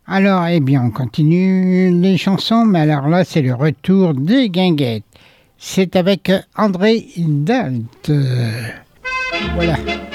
Alors, eh bien, on continue les chansons, mais alors là, c'est le retour des Guinguettes. C'est avec André Dalt. Voilà.